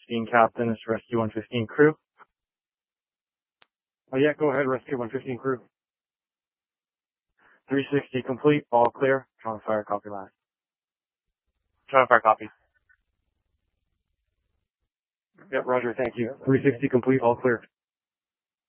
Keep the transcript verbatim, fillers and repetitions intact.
fifteen Captain, it's Rescue one fifteen crew. Oh yeah, go ahead, Rescue one fifteen crew. three sixty complete, all clear. Trying fire, copy last. Trying fire, copy. Yep, roger, thank you. three sixty complete, all clear.